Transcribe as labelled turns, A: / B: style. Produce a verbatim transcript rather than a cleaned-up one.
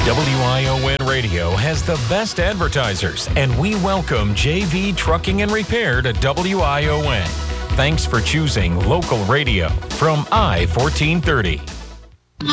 A: W I O N Radio has the best advertisers, and we welcome J V Trucking and Repair to W I O N. Thanks for choosing local radio from I fourteen thirty.